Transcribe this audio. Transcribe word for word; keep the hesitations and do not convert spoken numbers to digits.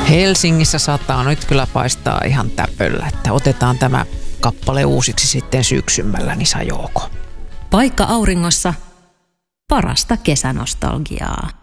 Helsingissä sataa, nyt kyllä paistaa ihan täpöllä, että otetaan tämä kappale uusiksi sitten syksymällä, niin Sayoko. Paikka auringossa, parasta kesänostalgiaa.